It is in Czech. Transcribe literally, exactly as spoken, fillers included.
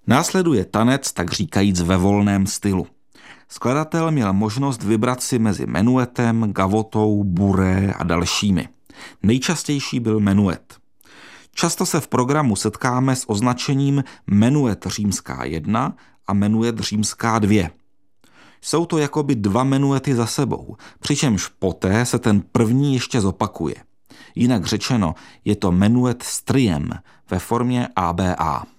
Následuje tanec, tak říkajíc ve volném stylu. Skladatel měl možnost vybrat si mezi menuetem, gavotou, buré a dalšími. Nejčastější byl menuet. Často se v programu setkáme s označením menuet římská jedna a menuet římská dvě. Jsou to jakoby dva menuety za sebou, přičemž poté se ten první ještě zopakuje. Jinak řečeno, je to menuet s triem ve formě A B A.